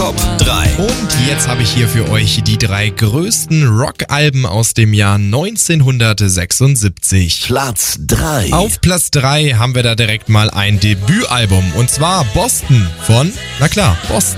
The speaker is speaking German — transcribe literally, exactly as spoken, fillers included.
Top drei. Und jetzt habe ich hier für euch die drei größten Rockalben aus dem Jahr neunzehnhundertsechsundsiebzig. Platz drei. Auf Platz drei haben wir da direkt mal ein Debütalbum und zwar Boston von, na klar, Boston.